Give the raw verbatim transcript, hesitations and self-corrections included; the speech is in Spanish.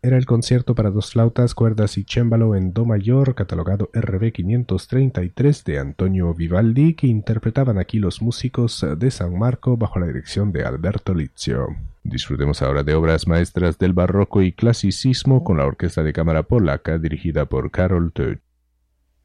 era el concierto para dos flautas, cuerdas y cémbalo en do mayor, catalogado R B quinientos treinta y tres de Antonio Vivaldi, que interpretaban aquí los músicos de San Marco bajo la dirección de Alberto Lizio. Disfrutemos ahora de obras maestras del barroco y clasicismo con la Orquesta de Cámara Polaca dirigida por Karol Töth.